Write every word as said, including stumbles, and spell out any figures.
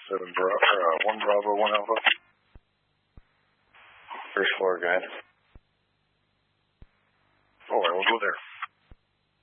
seven Bravo, or, uh, one Bravo, one Alpha. First floor, guide.